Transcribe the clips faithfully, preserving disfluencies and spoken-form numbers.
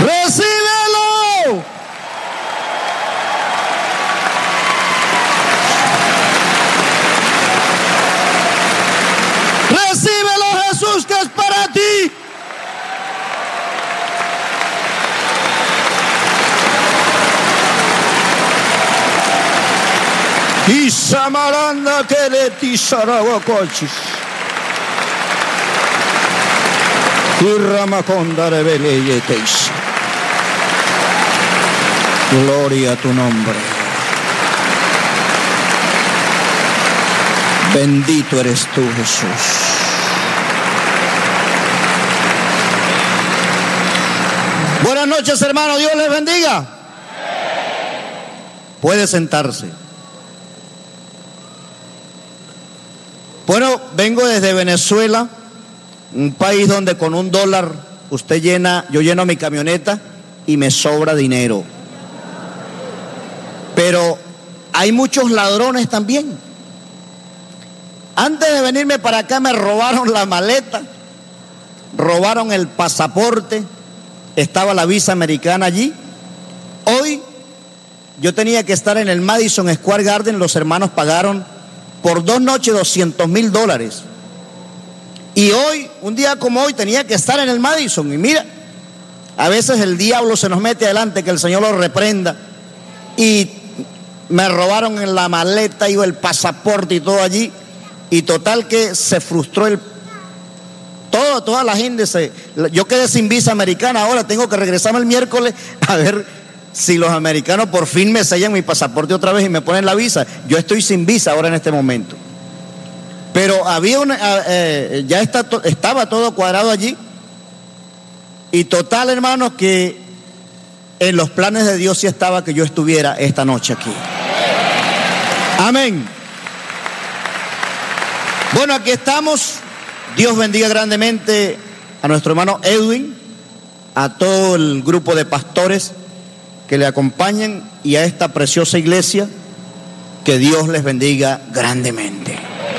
¡Recíbelo! ¡Recíbelo, Jesús, que es para ti! Y Samaranda que de ti sarabocochis. Y Ramaconda rebeleyeteis. Gloria a tu nombre. Bendito eres tú, Jesús. Buenas noches, hermano. Dios les bendiga. Puede sentarse. Bueno, vengo desde Venezuela, un país donde con un dólar usted llena, yo lleno mi camioneta y me sobra dinero. Pero hay muchos ladrones también. Antes de venirme para acá me robaron la maleta, robaron el pasaporte, estaba la visa americana allí. Hoy yo tenía que estar en el Madison Square Garden, los hermanos pagaron por dos noches doscientos mil dólares. Y hoy, un día como hoy, tenía que estar en el Madison. Y mira, a veces el diablo se nos mete adelante, que el Señor lo reprenda. Y me robaron en la maleta, iba el pasaporte y todo allí. Y total que se frustró el... Todo, toda la gente se... Yo quedé sin visa americana, ahora tengo que regresarme el miércoles a ver si los americanos por fin me sellan mi pasaporte otra vez y me ponen la visa. Yo estoy sin visa ahora en este momento. Pero había una, eh, ya está, estaba todo cuadrado allí. Y total, hermanos, que en los planes de Dios sí estaba que yo estuviera esta noche aquí. Amén. Bueno, aquí estamos. Dios bendiga grandemente a nuestro hermano Edwin, a todo el grupo de pastores que le acompañan y a esta preciosa iglesia. Que Dios les bendiga grandemente.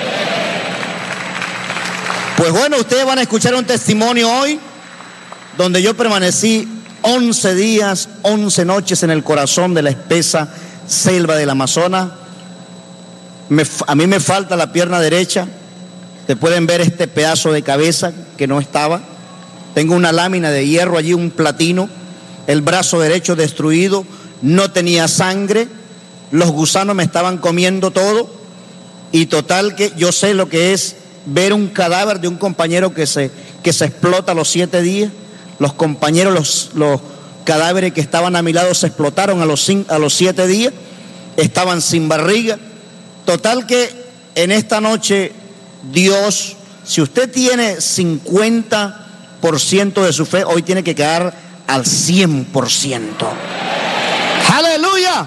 Pues bueno, ustedes van a escuchar un testimonio hoy donde yo permanecí once días, once noches en el corazón de la espesa selva del Amazonas. Me, a mí me falta la pierna derecha. Te pueden ver este pedazo de cabeza que no estaba. Tengo una lámina de hierro allí, un platino. El brazo derecho destruido, no tenía sangre, los gusanos me estaban comiendo todo. Y total que yo sé lo que es ver un cadáver de un compañero que se, que se explota a los siete días. Los compañeros, los, los cadáveres que estaban a mi lado se explotaron a los, a los siete días, estaban sin barriga. Total que en esta noche Dios, si usted tiene cincuenta por ciento de su fe, hoy tiene que quedar al cien por ciento. ¡Aleluya!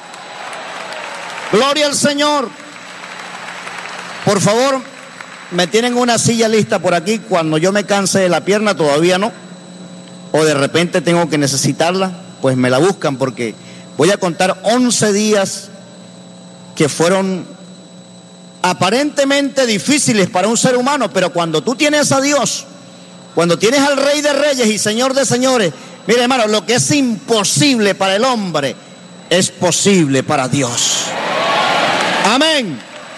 Gloria al Señor. Por favor, me tienen una silla lista por aquí. Cuando yo me canse de la pierna, todavía no, o de repente tengo que necesitarla, pues me la buscan, porque voy a contar once días que fueron aparentemente difíciles para un ser humano, pero cuando tú tienes a Dios, cuando tienes al Rey de Reyes y Señor de Señores, mire, hermano, lo que es imposible para el hombre es posible para Dios. Amén.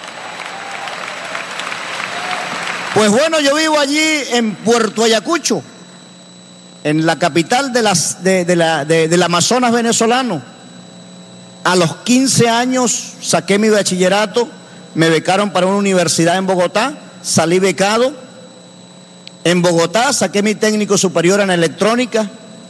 Pues bueno, yo vivo allí en Puerto Ayacucho, en la capital de las, de, de la, de, del Amazonas venezolano. A los quince años saqué mi bachillerato, me becaron para una universidad en Bogotá, salí becado. En Bogotá saqué mi técnico superior en electrónica.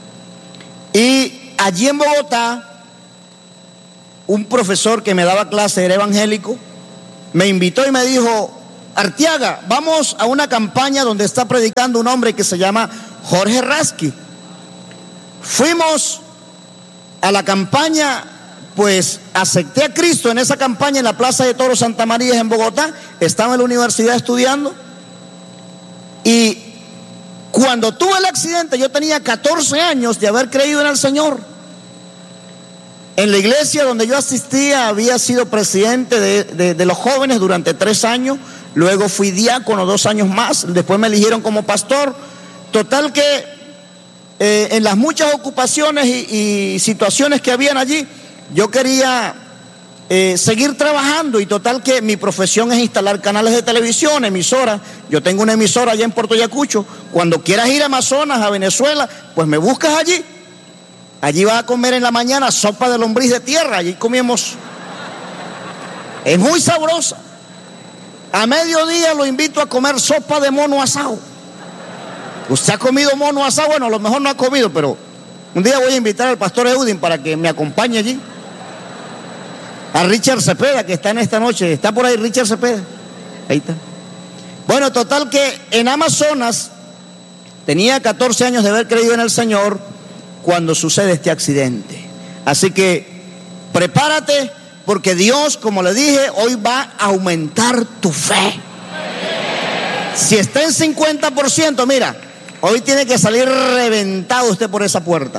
Y allí en Bogotá, un profesor que me daba clase, era evangélico, me invitó y me dijo: Arteaga, vamos a una campaña donde está predicando un hombre que se llama Jorge Rasky. Fuimos a la campaña, pues acepté a Cristo en esa campaña en la Plaza de Toros Santa María en Bogotá. Estaba en la universidad estudiando. Y cuando tuve el accidente, yo tenía catorce años de haber creído en el Señor. En la iglesia donde yo asistía había sido presidente de, de, de los jóvenes durante tres años. Luego fui diácono dos años más. Después me eligieron como pastor. Total que eh, en las muchas ocupaciones y, y situaciones que habían allí, yo quería eh, seguir trabajando, y total que mi profesión es instalar canales de televisión, emisoras. Yo tengo una emisora allá en Puerto Ayacucho. Cuando quieras ir a Amazonas, a Venezuela, pues me buscas allí. Allí vas a comer en la mañana sopa de lombriz de tierra. Allí comemos. Es muy sabrosa. A mediodía lo invito a comer sopa de mono asado. ¿Usted ha comido mono asado? Bueno, a lo mejor no ha comido, pero un día voy a invitar al pastor Eudin para que me acompañe allí. A Richard Cepeda, que está en esta noche. ¿Está por ahí Richard Cepeda? Ahí está. Bueno, total que en Amazonas tenía catorce años de haber creído en el Señor cuando sucede este accidente. Así que prepárate, porque Dios, como le dije, hoy va a aumentar tu fe. Si está en cincuenta por ciento, mira, hoy tiene que salir reventado usted por esa puerta.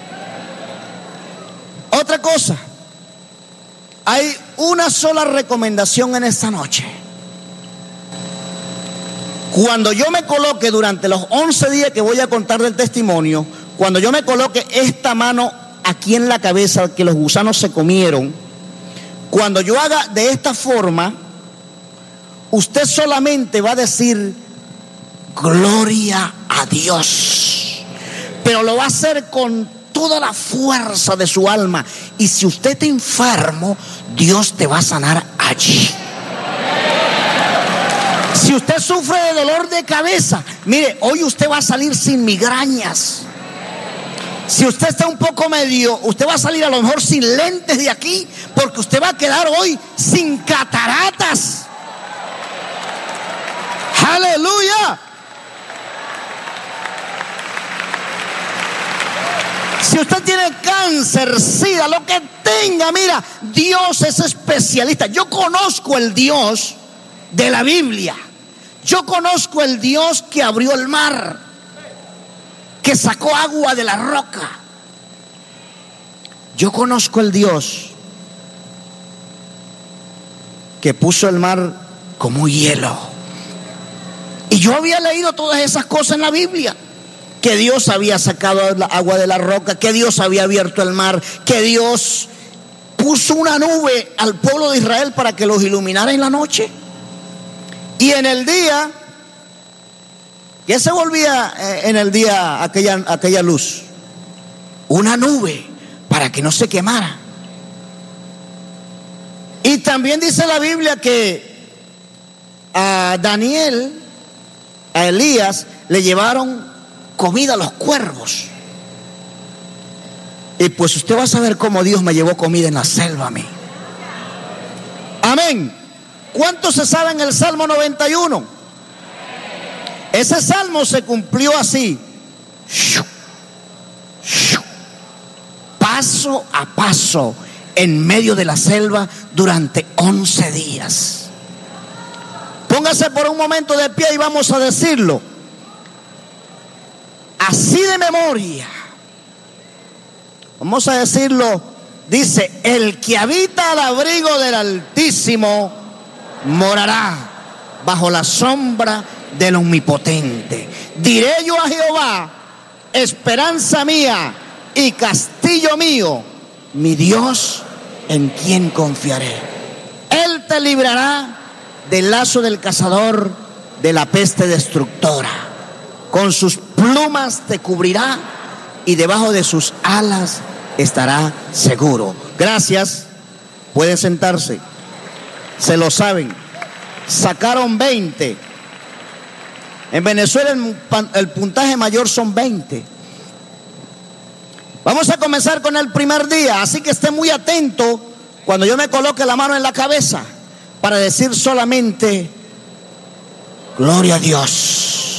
Otra cosa, hay una sola recomendación en esta noche. Cuando yo me coloque durante los once días que voy a contar del testimonio, cuando yo me coloque esta mano aquí en la cabeza que los gusanos se comieron, cuando yo haga de esta forma, usted solamente va a decir gloria a Dios, pero lo va a hacer con toda la fuerza de su alma. Y si usted está enfermo, Dios te va a sanar allí. Si usted sufre de dolor de cabeza, mire, hoy usted va a salir sin migrañas. Si usted está un poco medio, usted va a salir a lo mejor sin lentes de aquí, porque usted va a quedar hoy sin cataratas. ¡Aleluya! Si usted tiene cáncer, sida, lo que tenga, mira, Dios es especialista. Yo conozco el Dios de la Biblia. Yo conozco el Dios que abrió el mar, que sacó agua de la roca. Yo conozco el Dios que puso el mar como hielo. Y yo había leído todas esas cosas en la Biblia. Que Dios había sacado el agua de la roca, que Dios había abierto el mar, que Dios puso una nube al pueblo de Israel para que los iluminara en la noche. Y en el día, ¿qué se volvía en el día aquella, aquella luz? Una nube para que no se quemara. Y también dice la Biblia que a Daniel, a Elías, le llevaron comida a los cuervos. Y pues usted va a saber cómo Dios me llevó comida en la selva a mí. Amén. ¿Cuántos se saben el Salmo noventa y uno? Ese salmo se cumplió así, paso a paso, en medio de la selva durante once días. Póngase por un momento de pie y vamos a decirlo así de memoria. Vamos a decirlo. Dice: el que habita al abrigo del Altísimo morará bajo la sombra del Omnipotente. Diré yo a Jehová, esperanza mía y castillo mío, mi Dios en quien confiaré. Él te librará del lazo del cazador, de la peste destructora. Con sus plumas te cubrirá y debajo de sus alas estará seguro. Gracias. Pueden sentarse. Se lo saben. Sacaron veinte. En Venezuela el, el puntaje mayor son veinte. Vamos a comenzar con el primer día, así que esté muy atento cuando yo me coloque la mano en la cabeza para decir solamente gloria a Dios.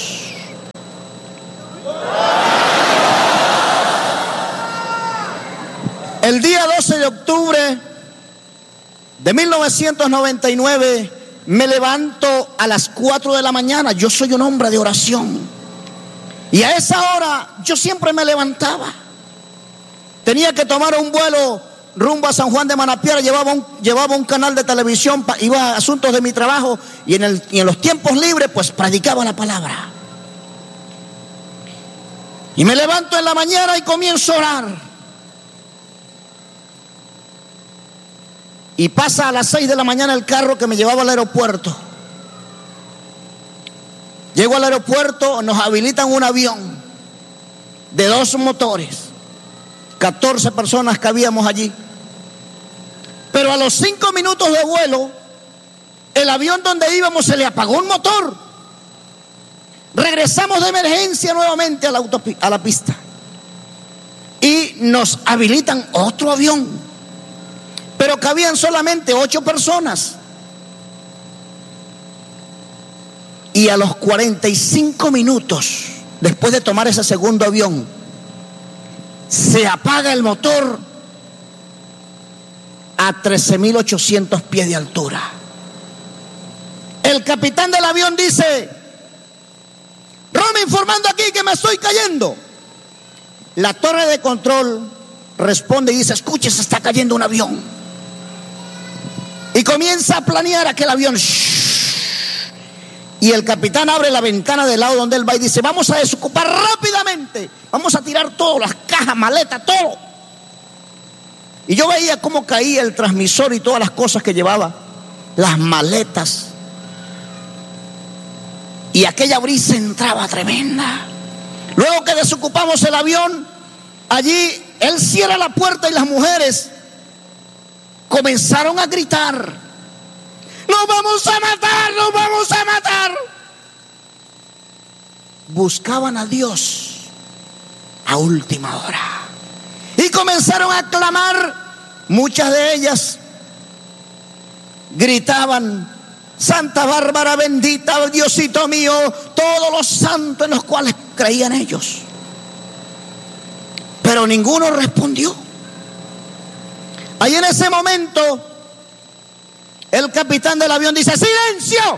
El día doce de octubre de mil novecientos noventa y nueve me levanto a las cuatro de la mañana. Yo soy un hombre de oración y a esa hora yo siempre me levantaba. Tenía que tomar un vuelo rumbo a San Juan de Manapiara, llevaba un, llevaba un canal de televisión, iba a asuntos de mi trabajo y en, el, y en los tiempos libres pues predicaba la palabra. Y me levanto en la mañana y comienzo a orar. Y pasa a las seis de la mañana el carro que me llevaba al aeropuerto. Llego al aeropuerto, nos habilitan un avión de dos motores. catorce personas que habíamos allí. Pero a los cinco minutos de vuelo, el avión donde íbamos se le apagó un motor. Regresamos de emergencia nuevamente a la, autopi- a la pista. Y nos habilitan otro avión. Pero cabían solamente ocho personas. Y a los cuarenta y cinco minutos, después de tomar ese segundo avión, se apaga el motor a trece mil ochocientos pies de altura. El capitán del avión dice: Roma, informando aquí que me estoy cayendo. La torre de control responde y dice: escuche, se está cayendo un avión. Y comienza a planear aquel avión. Y el capitán abre la ventana del lado donde él va y dice: vamos a desocupar rápidamente, vamos a tirar todo, las cajas, maletas, todo. Y yo veía cómo caía el transmisor y todas las cosas que llevaba, las maletas. Y aquella brisa entraba tremenda. Luego que desocupamos el avión, allí él cierra la puerta y las mujeres comenzaron a gritar: ¡nos vamos a matar! ¡nos vamos a matar! Buscaban a Dios a última hora y comenzaron a clamar. Muchas de ellas gritaban: Santa Bárbara bendita, Diosito mío, todos los santos en los cuales creían ellos. Pero ninguno respondió. Ahí en ese momento el capitán del avión dice: ¡silencio!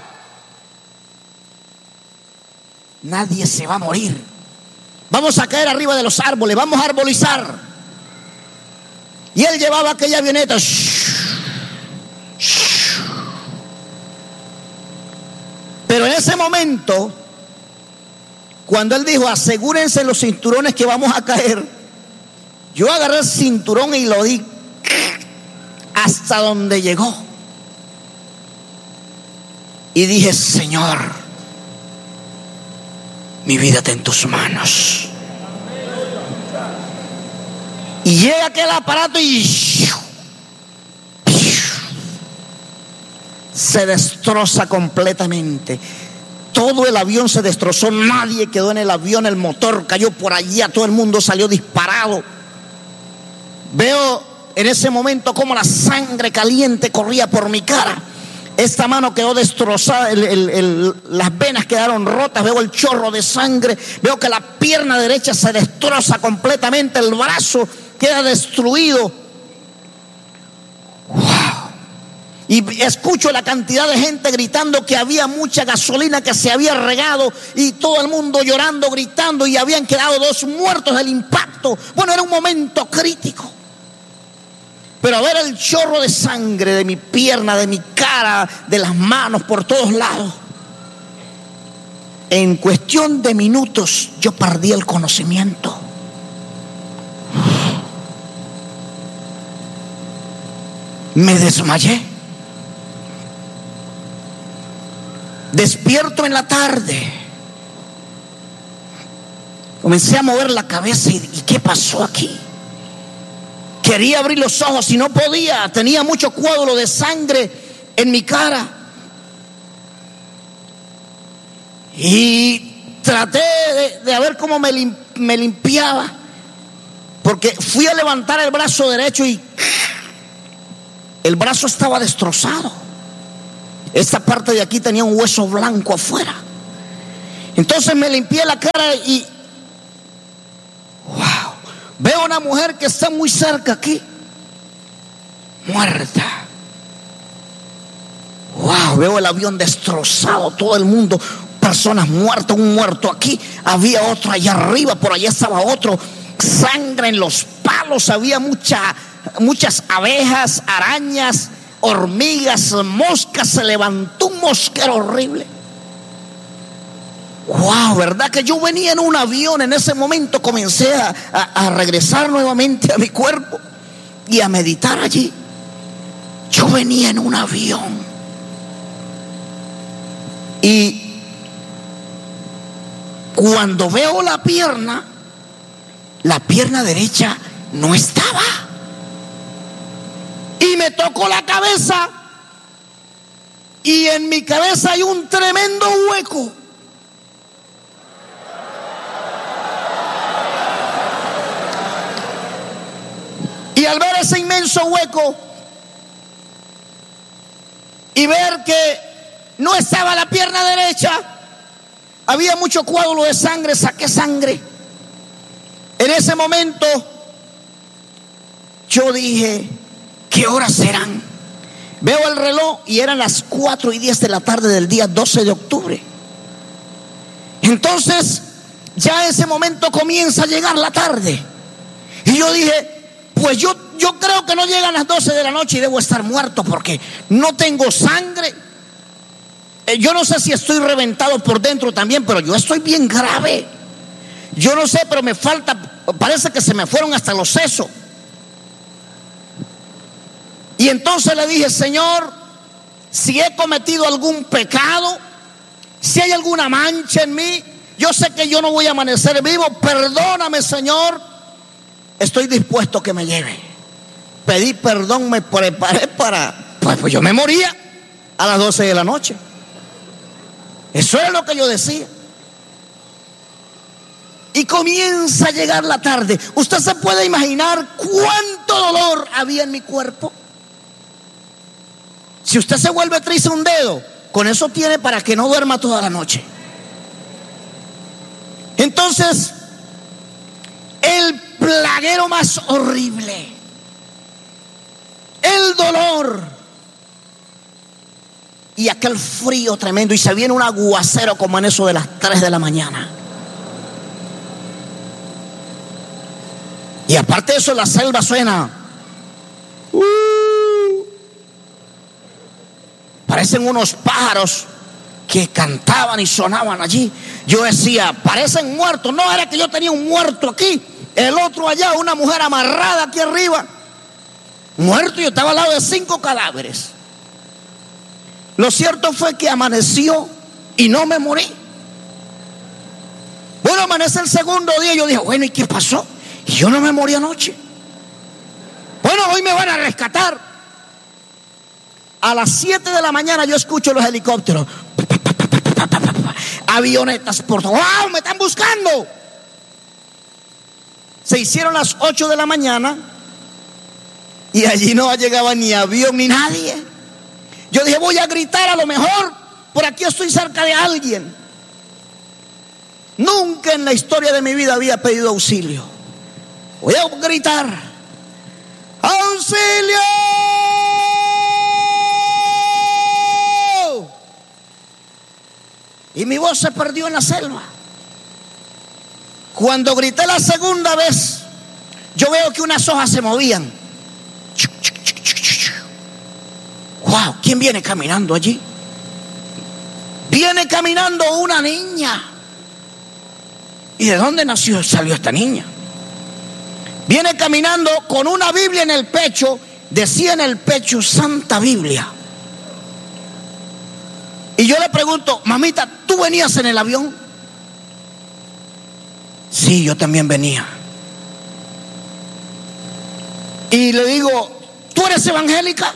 Nadie se va a morir. Vamos a caer arriba de los árboles, vamos a arbolizar. Y él llevaba aquella avioneta. Pero en ese momento, cuando él dijo: asegúrense los cinturones que vamos a caer, yo agarré el cinturón y lo di hasta donde llegó. Y dije: Señor, mi vida está en tus manos. Y llega aquel aparato y se destroza completamente. Todo el avión se destrozó, nadie quedó en el avión, el motor cayó por allá, todo el mundo salió disparado. Veo en ese momento cómo la sangre caliente corría por mi cara. Esta mano quedó destrozada, el, el, el, las venas quedaron rotas, veo el chorro de sangre, veo que la pierna derecha se destroza completamente, el brazo queda destruido. ¡Wow! Y escucho la cantidad de gente gritando que había mucha gasolina que se había regado y todo el mundo llorando, gritando, y habían quedado dos muertos del impacto. Bueno, era un momento crítico. Pero a ver el chorro de sangre de mi pierna, de mi cara, de las manos, por todos lados. En cuestión de minutos yo perdí el conocimiento. Me desmayé. Despierto en la tarde. Comencé a mover la cabeza y, ¿y qué pasó aquí? Quería abrir los ojos y no podía. Tenía mucho coágulo de sangre en mi cara. Y traté de, de ver cómo me, lim, me limpiaba. Porque fui a levantar el brazo derecho y el brazo estaba destrozado. Esta parte de aquí tenía un hueso blanco afuera. Entonces me limpié la cara y wow, veo una mujer que está muy cerca aquí, muerta. Wow, veo el avión destrozado, todo el mundo, personas muertas, un muerto aquí, había otro allá arriba, por allá estaba otro, sangre en los palos, había mucha, muchas abejas, arañas, hormigas, moscas, se levantó un mosquero horrible. Wow, ¿verdad que yo venía en un avión? En ese momento comencé a, a, a regresar nuevamente a mi cuerpo y a meditar allí. Yo venía en un avión. Y cuando veo la pierna, la pierna derecha no estaba. Y me tocó la cabeza. Y en mi cabeza hay un tremendo hueco. Y al ver ese inmenso hueco y ver que no estaba la pierna derecha, había mucho coágulo de sangre, saqué sangre. En ese momento yo dije, ¿qué horas serán? Veo el reloj y eran las cuatro y diez de la tarde del día doce de octubre. Entonces ya en ese momento comienza a llegar la tarde. Y yo dije, pues yo, yo creo que no llegan las doce de la noche y debo estar muerto porque no tengo sangre. Eh, yo no sé si estoy reventado por dentro también, pero yo estoy bien grave. Yo no sé, pero me falta, parece que se me fueron hasta los sesos. Y entonces le dije, Señor, si he cometido algún pecado, si hay alguna mancha en mí, yo sé que yo no voy a amanecer vivo, perdóname, Señor, estoy dispuesto a que me lleve. Pedí perdón, me preparé para, pues, pues yo me moría a las doce de la noche. Eso es lo que yo decía. Y comienza a llegar la tarde. ¿Usted se puede imaginar cuánto dolor había en mi cuerpo? Si usted se vuelve triste un dedo, con eso tiene para que no duerma toda la noche. Entonces, el plaguero más horrible, el dolor y aquel frío tremendo, y se viene un aguacero como en eso de las tres de la mañana. Y aparte de eso, la selva suena. Uh, parecen unos pájaros que cantaban y sonaban allí. Yo decía, parecen muertos. No, era que yo tenía un muerto aquí, el otro allá, una mujer amarrada aquí arriba, muerto. Yo estaba al lado de cinco cadáveres. Lo cierto fue que amaneció y no me morí. Bueno, amanece el segundo día. Yo dije, bueno, ¿y qué pasó? Y yo no me morí anoche. Bueno, hoy me van a rescatar. A las siete de la mañana yo escucho los helicópteros, avionetas por todo. ¡Wow! ¡Me están buscando! Se hicieron las ocho de la mañana y allí no llegaba ni avión ni nadie. Yo dije, voy a gritar, a lo mejor por aquí estoy cerca de alguien. Nunca en la historia de mi vida había pedido auxilio. Voy a gritar, ¡auxilio! Y mi voz se perdió en la selva. Cuando grité la segunda vez, yo veo que unas hojas se movían. Wow, ¿quién viene caminando allí? Viene caminando una niña. ¿Y de dónde nació, salió esta niña? Viene caminando con una Biblia en el pecho. Decía en el pecho, Santa Biblia. Y yo le pregunto, mamita, ¿tú venías en el avión? Sí, yo también venía. Y le digo, ¿tú eres evangélica?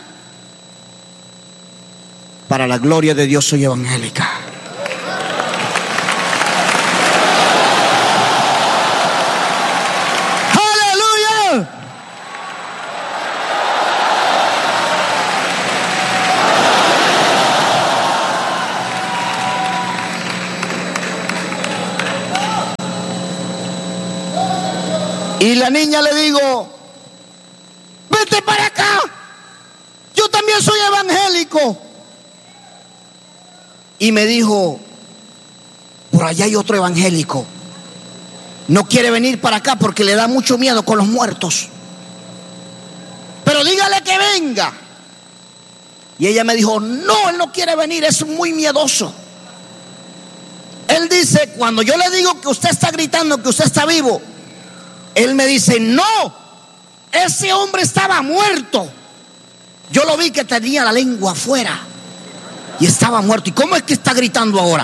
Para la gloria de Dios soy evangélica. ¡Aleluya! Y la niña le digo, vete para acá, yo también soy evangélico. Y me dijo, por allá hay otro evangélico, no quiere venir para acá porque le da mucho miedo con los muertos, pero dígale que venga. Y ella me dijo, no, él no quiere venir, es muy miedoso. Él dice, cuando yo le digo que usted está gritando, que usted está vivo, él me dice, no, ese hombre estaba muerto. Yo lo vi que tenía la lengua afuera y estaba muerto. ¿Y cómo es que está gritando ahora?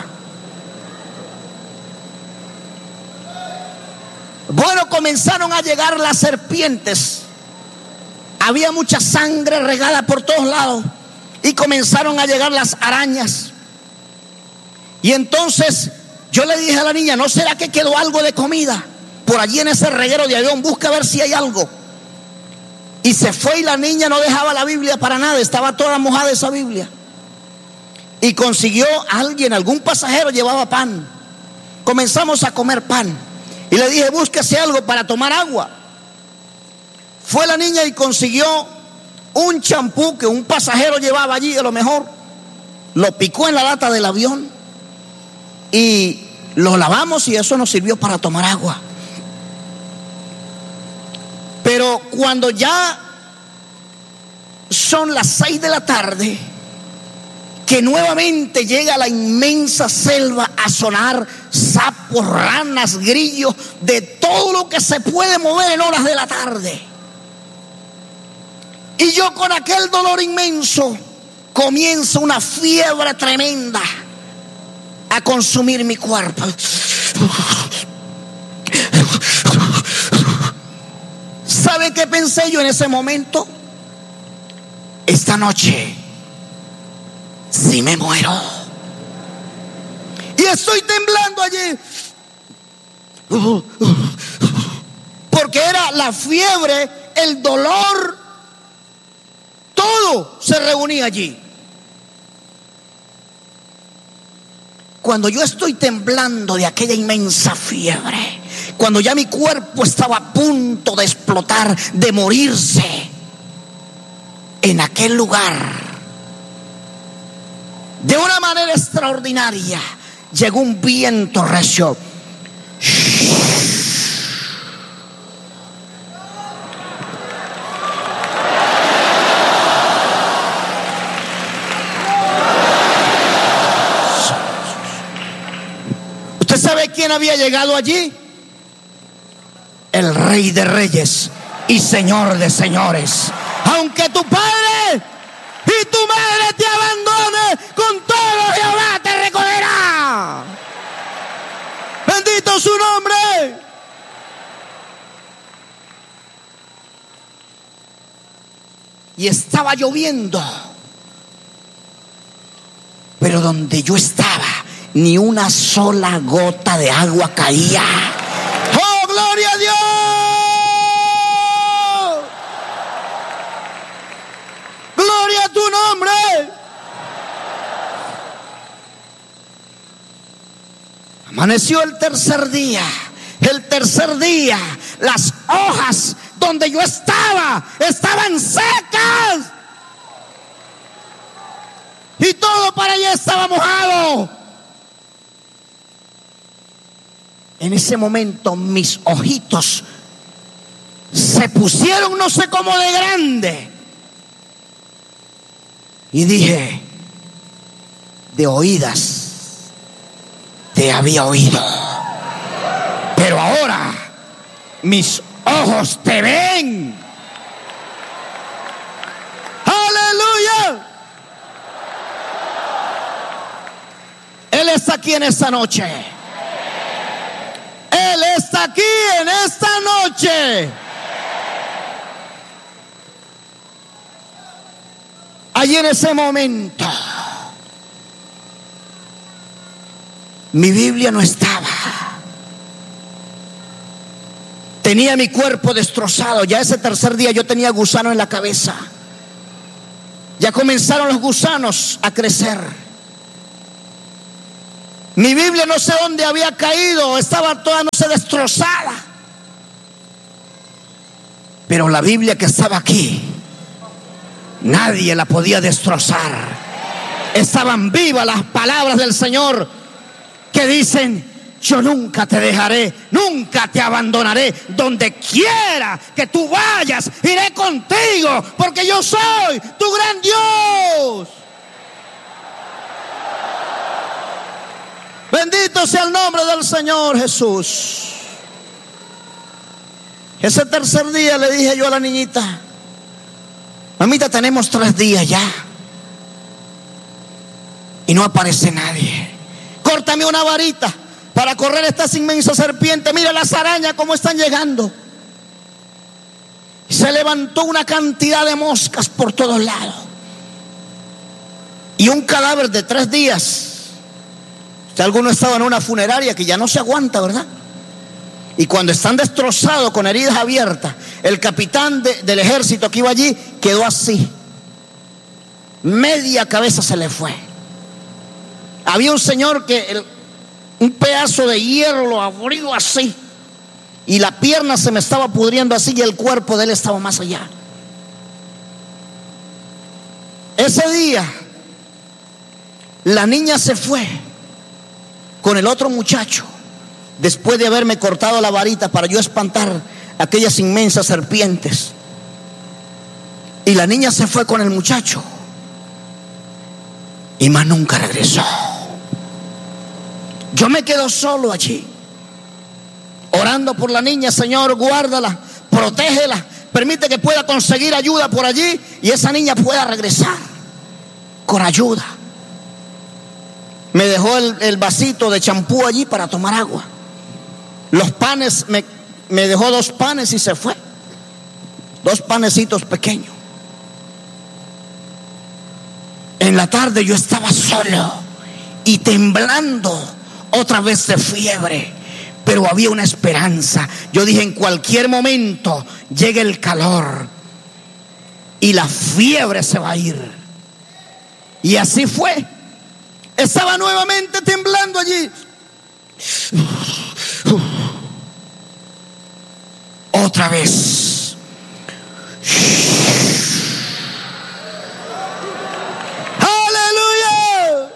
Bueno, comenzaron a llegar las serpientes. Había mucha sangre regada por todos lados. Y comenzaron a llegar las arañas. Y entonces yo le dije a la niña, ¿no será que quedó algo de comida por allí en ese reguero de avión? Busca a ver si hay algo. Y se fue y la niña no dejaba la Biblia para nada. Estaba toda mojada esa Biblia. Y consiguió a alguien, algún pasajero llevaba pan. Comenzamos a comer pan. Y le dije, búsquese algo para tomar agua. Fue la niña y consiguió un champú que un pasajero llevaba allí, a lo mejor. Lo picó en la lata del avión. Y lo lavamos y eso nos sirvió para tomar agua. Pero cuando ya son las seis de la tarde, que nuevamente llega la inmensa selva a sonar sapos, ranas, grillos, de todo lo que se puede mover en horas de la tarde. Y yo con aquel dolor inmenso comienza una fiebre tremenda a consumir mi cuerpo. ¿Sabe qué pensé yo en ese momento? Esta noche si me muero. Y estoy temblando allí porque era la fiebre, el dolor, todo se reunía allí. Cuando yo estoy temblando de aquella inmensa fiebre, cuando ya mi cuerpo estaba a punto de explotar, de morirse, en aquel lugar, de una manera extraordinaria, llegó un viento recio. ¿Usted sabe quién había llegado allí? El Rey de Reyes y Señor de Señores. Aunque tu padre y tu madre te abandone, con todo Jehová te recogerá. Bendito su nombre. Y estaba lloviendo, pero donde yo estaba ni una sola gota de agua caía. ¡Oh, gloria a Dios! ¡Gloria a tu nombre! Amaneció el tercer día. El tercer día, las hojas donde yo estaba estaban secas. Y todo para allá estaba mojado. En ese momento mis ojitos se pusieron no sé cómo de grande. Y dije, de oídas te había oído, pero ahora mis ojos te ven. ¡Aleluya! Él está aquí en esta noche. Él está aquí en esta noche. Allí en ese momento mi Biblia no estaba. Tenía mi cuerpo destrozado. Ya ese tercer día yo tenía gusano en la cabeza. Ya comenzaron los gusanos a crecer. Mi Biblia no sé dónde había caído, estaba toda, no sé, destrozada. Pero la Biblia que estaba aquí, nadie la podía destrozar. Estaban vivas las palabras del Señor que dicen: yo nunca te dejaré, nunca te abandonaré. Donde quiera que tú vayas, iré contigo, porque yo soy tu gran Dios. Bendito sea el nombre del Señor Jesús. Ese tercer día le dije yo a la niñita: mamita, tenemos tres días ya y no aparece nadie. Córtame una varita para correr estas inmensas serpientes. Mira las arañas cómo están llegando. Se levantó una cantidad de moscas por todos lados. Y un cadáver de tres días. Si alguno estaba en una funeraria que ya no se aguanta, ¿verdad? Y cuando están destrozados con heridas abiertas, el capitán de, del ejército que iba allí quedó así. Media cabeza se le fue. Había un señor que el, un pedazo de hierro lo abrió así. Y la pierna se me estaba pudriendo así y el cuerpo de él estaba más allá. Ese día, la niña se fue con el otro muchacho, después de haberme cortado la varita para yo espantar aquellas inmensas serpientes. Y la niña se fue con el muchacho y más nunca regresó. Yo me quedo solo allí, orando por la niña. Señor, guárdala, protégela, permite que pueda conseguir ayuda por allí y esa niña pueda regresar con ayuda. Me dejó el, el vasito de champú allí para tomar agua. Los panes, me, me dejó dos panes y se fue. Dos panecitos pequeños. En la tarde yo estaba solo y temblando otra vez de fiebre, pero había una esperanza. Yo dije: en cualquier momento llega el calor y la fiebre se va a ir. Y así fue. Estaba nuevamente temblando allí. Otra vez. ¡Aleluya!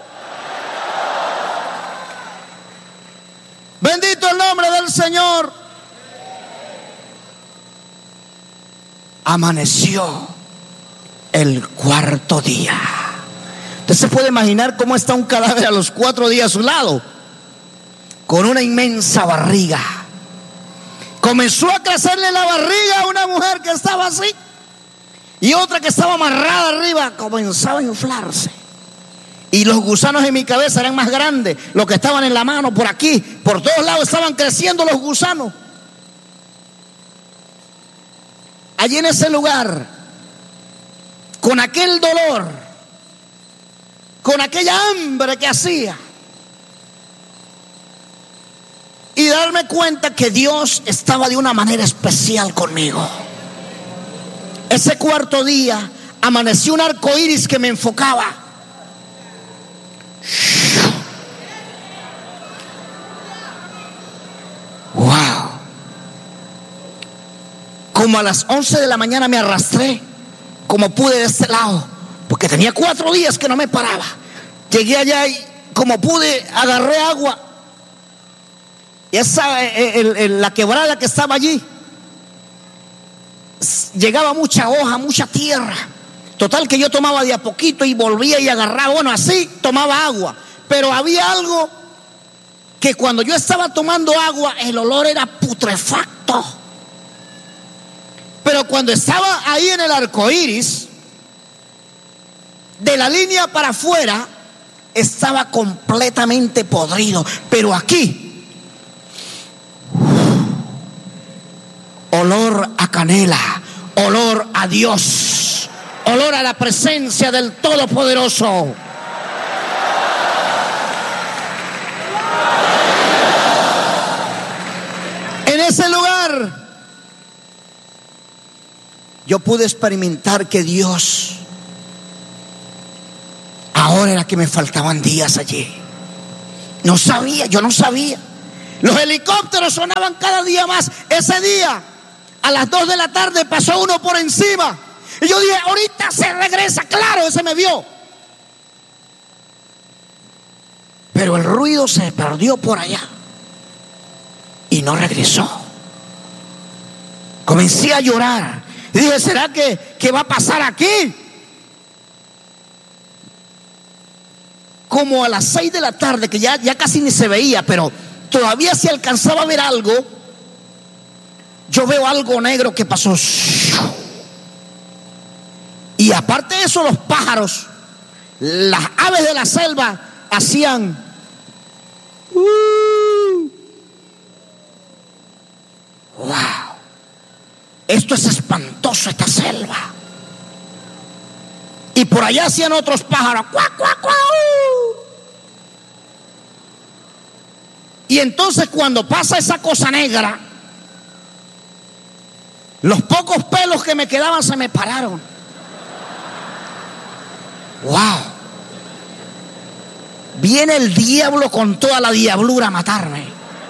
Bendito el nombre del Señor. Amaneció el cuarto día. Usted se puede imaginar cómo está un cadáver a los cuatro días a su lado, con una inmensa barriga. Comenzó a crecerle la barriga a una mujer que estaba así, y otra que estaba amarrada arriba comenzaba a inflarse. Y los gusanos en mi cabeza eran más grandes, los que estaban en la mano, por aquí, por todos lados estaban creciendo los gusanos. Allí en ese lugar, con aquel dolor, con aquella hambre que hacía, y darme cuenta que Dios estaba de una manera especial conmigo. Ese cuarto día amaneció un arco iris que me enfocaba. Wow. Como a las once de la mañana me arrastré como pude de este lado, porque tenía cuatro días que no me paraba. Llegué allá y como pude agarré agua. Y esa, el, el, la quebrada que estaba allí, llegaba mucha hoja, mucha tierra. Total que yo tomaba de a poquito y volvía y agarraba. Bueno, así tomaba agua. Pero había algo que cuando yo estaba tomando agua, el olor era putrefacto. Pero cuando estaba ahí en el arco iris, de la línea para afuera, estaba completamente podrido. Pero aquí, olor a canela, olor a Dios, olor a la presencia del Todopoderoso. En ese lugar yo pude experimentar que Dios, ahora era que me faltaban días allí. No sabía, yo no sabía. Los helicópteros sonaban cada día más. Ese día, a las dos de la tarde, pasó uno por encima. Y yo dije: ahorita se regresa. Claro, ese me vio. Pero el ruido se perdió por allá y no regresó. Comencé a llorar. Y dije: ¿será que, que va a pasar aquí? como a las seis de la tarde, que ya, ya casi ni se veía, pero todavía se alcanzaba a ver algo. Yo veo algo negro que pasó. Y aparte de eso, los pájaros, las aves de la selva hacían uh, wow, esto es espantoso, esta selva. Y por allá hacían otros pájaros, cuac, cuac, cuac. Y entonces cuando pasa esa cosa negra, los pocos pelos que me quedaban se me pararon. Wow. Viene el diablo con toda la diablura a matarme.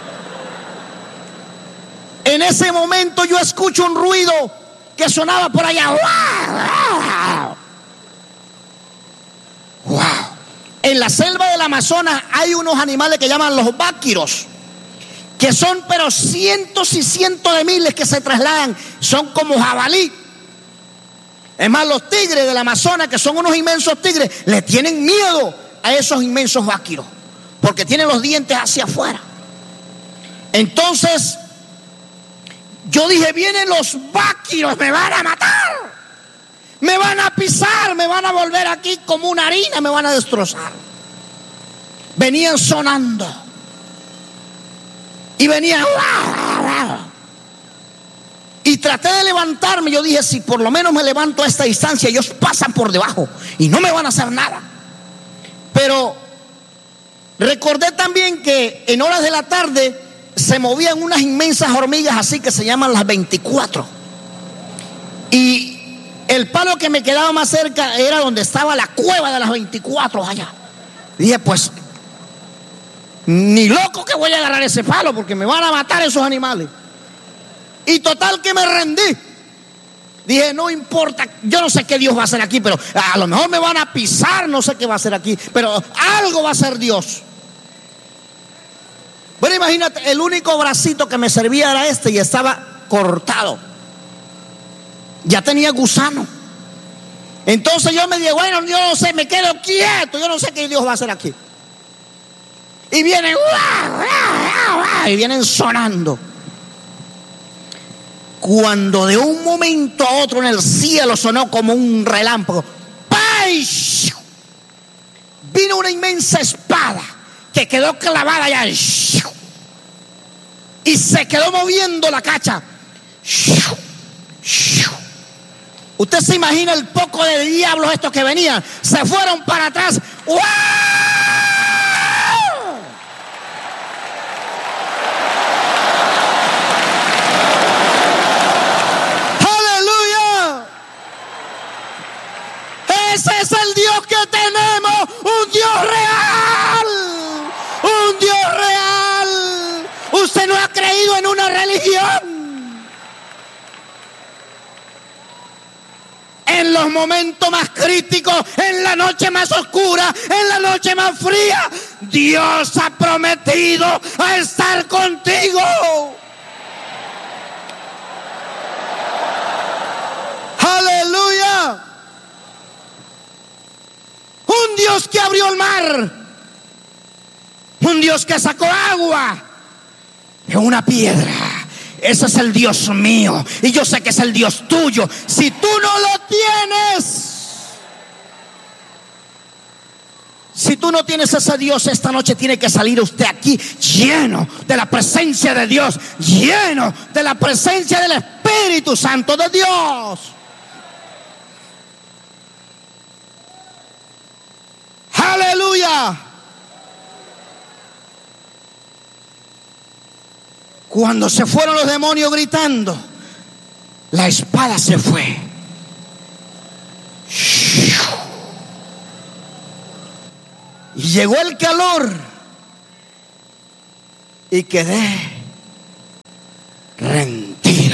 En ese momento yo escucho un ruido que sonaba por allá. Wow. Wow. En la selva del Amazonas hay unos animales que llaman los váquiros, que son pero cientos y cientos de miles que se trasladan, son como jabalí. Es más, los tigres del Amazonas, que son unos inmensos tigres, le tienen miedo a esos inmensos váquiros, porque tienen los dientes hacia afuera. Entonces yo dije, vienen los váquiros, me van a matar, me van a pisar, me van a volver aquí como una harina, me van a destrozar. Venían sonando y venían, y traté de levantarme. Yo dije, si por lo menos me levanto a esta distancia, ellos pasan por debajo y no me van a hacer nada. Pero recordé también que en horas de la tarde se movían unas inmensas hormigas así que se llaman las veinticuatro. Y el palo que me quedaba más cerca era donde estaba la cueva de las veinticuatro allá. Dije, pues ni loco que voy a agarrar ese palo, porque me van a matar esos animales. Y total que me rendí. Dije, no importa, yo no sé qué Dios va a hacer aquí, pero a lo mejor me van a pisar, no sé qué va a hacer aquí, pero algo va a hacer Dios. Bueno, imagínate, el único bracito que me servía era este y estaba cortado. Ya tenía gusano. Entonces yo me dije, bueno, yo no sé, me quedo quieto, yo no sé qué Dios va a hacer aquí. Y vienen, y vienen sonando. Cuando de un momento a otro en el cielo sonó como un relámpago, ¡pay! Vino una inmensa espada que quedó clavada allá y se quedó moviendo la cacha. Usted se imagina el poco de diablos estos que venían, se fueron para atrás. ¡Wow! Ese es el Dios que tenemos, un Dios real, un Dios real. Usted no ha creído en una religión. En los momentos más críticos, en la noche más oscura, en la noche más fría, Dios ha prometido a estar contigo. Aleluya. Un Dios que abrió el mar, un Dios que sacó agua de una piedra. Ese es el Dios mío y yo sé que es el Dios tuyo. Si tú no lo tienes, si tú no tienes ese Dios, esta noche tiene que salir usted aquí lleno de la presencia de Dios, lleno de la presencia del Espíritu Santo de Dios. Aleluya. Cuando se fueron los demonios gritando, la espada se fue. Y llegó el calor y quedé rendido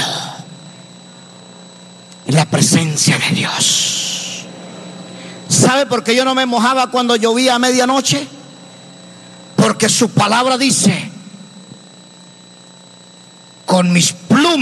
en la presencia de Dios. ¿Sabe por qué yo no me mojaba cuando llovía a medianoche? Porque su palabra dice, con mis plumas